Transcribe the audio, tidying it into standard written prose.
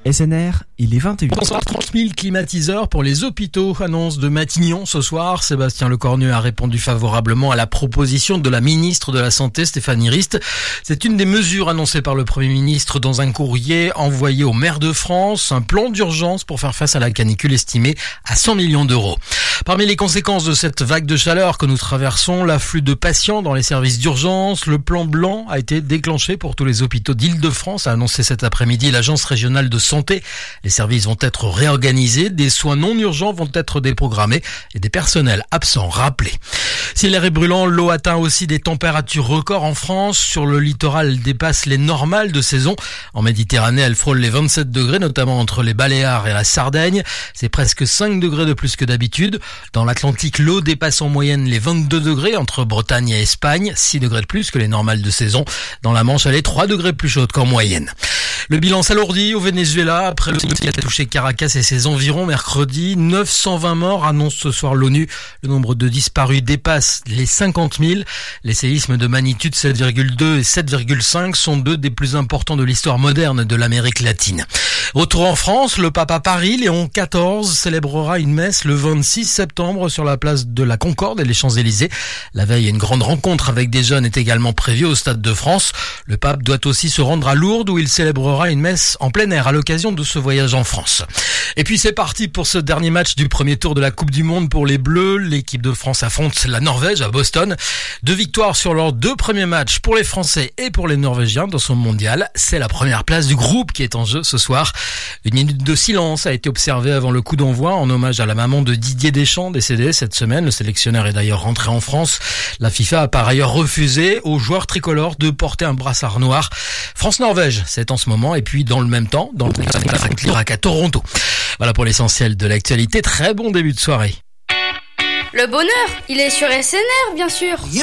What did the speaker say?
SNR, il est 21h. Bonsoir, 30 000 climatiseurs pour les hôpitaux. Annonce de Matignon ce soir. Sébastien Lecornu a répondu favorablement à la proposition de la ministre de la Santé, Stéphanie Rist. C'est une des mesures annoncées par le Premier ministre dans un courrier envoyé aux maires de France. Un plan d'urgence pour faire face à la canicule estimé à 100 millions d'euros. Parmi les conséquences de cette vague de chaleur que nous traversons, l'afflux de patients dans les services d'urgence. Le plan blanc a été déclenché pour tous les hôpitaux d'Île-de-France, a annoncé cet après-midi l'Agence régionale de santé. Les services vont être réorganisés, des soins non urgents vont être déprogrammés et des personnels absents rappelés. Si l'air est brûlant, l'eau atteint aussi des températures records en France. Sur le littoral, elle dépasse les normales de saison. En Méditerranée, elle frôle les 27 degrés, notamment entre les Baléares et la Sardaigne. C'est presque 5 degrés de plus que d'habitude. Dans l'Atlantique, l'eau dépasse en moyenne les 22 degrés entre Bretagne et Espagne, 6 degrés de plus que les normales de saison. Dans la Manche, elle est 3 degrés plus chaude qu'en moyenne. Le bilan s'alourdit au Venezuela après le séisme qui a touché Caracas et ses environs mercredi. 920 morts, annonce ce soir l'ONU. Le nombre de disparus dépasse les 50 000. Les séismes de magnitude 7,2 et 7,5 sont deux des plus importants de l'histoire moderne de l'Amérique latine. Retour en France, le pape à Paris, Léon XIV, célébrera une messe le 26 septembre sur la place de la Concorde et les Champs-Élysées. La veille, une grande rencontre avec des jeunes est également prévue au Stade de France. Le pape doit aussi se rendre à Lourdes où il célébrera une messe en plein air à l'occasion de ce voyage en France. Et puis c'est parti pour ce dernier match du premier tour de la Coupe du Monde pour les Bleus. L'équipe de France affronte la Norvège à Boston. 2 victoires sur leurs 2 premiers matchs pour les Français et pour les Norvégiens dans son mondial. C'est la première place du groupe qui est en jeu ce soir. Une minute de silence a été observée avant le coup d'envoi en hommage à la maman de Didier Deschamps, décédé cette semaine. Le sélectionneur est d'ailleurs rentré en France. La FIFA a par ailleurs refusé aux joueurs tricolores de porter un brassard noir. France-Norvège, c'est en ce moment. Et puis dans le même temps, dans le Irak à Toronto. Voilà pour l'essentiel de l'actualité. Très bon début de soirée. Le bonheur, il est sur SNR, bien sûr.